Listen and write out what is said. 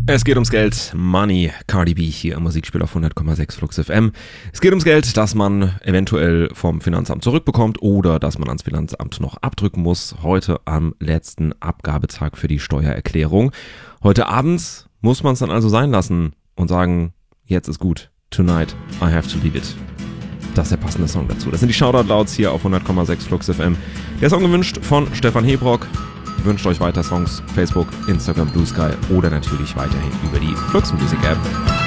Es geht ums Geld, Money, Cardi B hier im Musikspiel auf 100,6 Flux FM. Es geht ums Geld, das man eventuell vom Finanzamt zurückbekommt oder das man ans Finanzamt noch abdrücken muss. Heute am letzten Abgabetag für die Steuererklärung. Heute abends muss man es dann also sein lassen und sagen, jetzt ist gut. Tonight, I have to leave it. Das ist der passende Song dazu. Das sind die Shoutout-Louds hier auf 100,6 Flux FM. Der Song gewünscht von Stefan Hebrock. Wünscht euch weiter Songs, Facebook, Instagram, Blue Sky oder natürlich weiterhin über die Flux Music App.